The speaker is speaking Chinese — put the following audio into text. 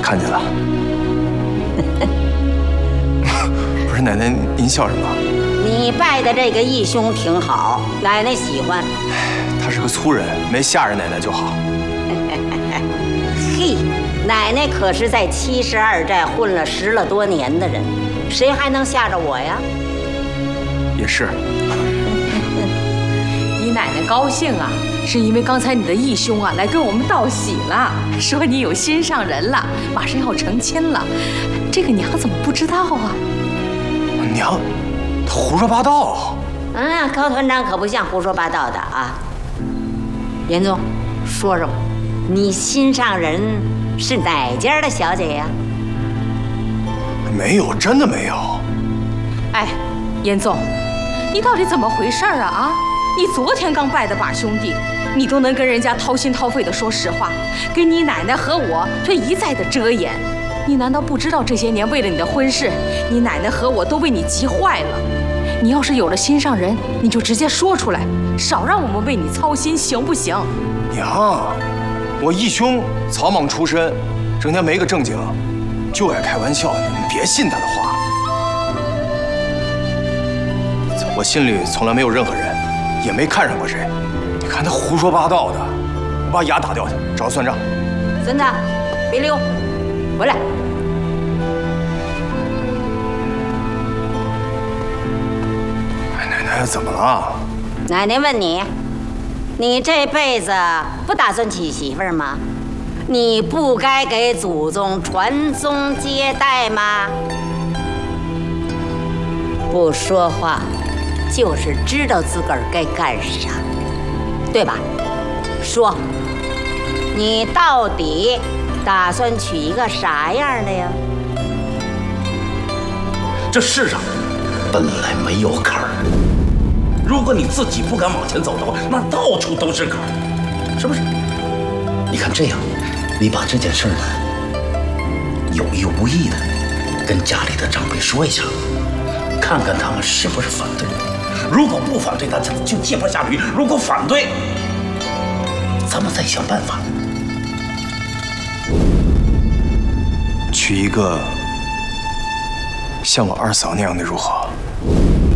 看见了。不是奶奶，您笑什么？ 你拜的这个义兄挺好，奶奶喜欢。 他是个粗人，没吓着奶奶就好。 嘿，奶奶可是在72寨混了10了多年的人，谁还能吓着我呀？ 也是。 你奶奶高兴啊，是因为刚才你的义兄啊来跟我们道喜了，说你有心上人了，马上要成亲了。这个娘怎么不知道啊？ 娘，他胡说八道。 高团长可不像胡说八道的啊。严总，说说，你心上人是哪家的小姐呀？ 没有，真的没有。 哎，严总，你到底怎么回事啊？你昨天刚拜的把兄弟，你都能跟人家掏心掏肺的说实话，跟你奶奶和我却一再的遮掩。你难道不知道这些年为了你的婚事，你奶奶和我都为你急坏了？你要是有了心上人，你就直接说出来，少让我们为你操心，行不行？ 娘，我义兄草莽出身，整天没个正经，就爱开玩笑，你们别信他的话。我心里从来没有任何人，也没看上过谁。你看他胡说八道的，我把牙打掉去，找他算账。 孙子，别溜，回来。 奶奶怎么了？ 奶奶问你，你这辈子不打算娶媳妇儿吗？你不该给祖宗传宗接代吗？不说话，就是知道自个儿该干啥，对吧？说，你到底打算娶一个啥样的呀？ 这世上本来没有坎儿，如果你自己不敢往前走的话，那到处都是坎儿，是不是？你看这样，你把这件事呢，有意无意的跟家里的长辈说一下，看看他们是不是反对。如果不反对，那就借坡下驴；如果反对，咱们再想办法。 娶一个像我二嫂那样的如何？